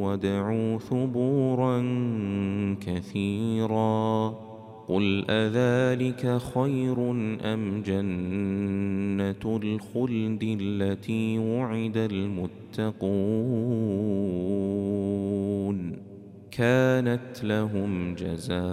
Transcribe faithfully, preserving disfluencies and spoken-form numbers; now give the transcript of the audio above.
وادعوا ثبورا كثيرا قل أذلك خير أم جنة الخلد التي وعد المتقون كانت لهم جزاء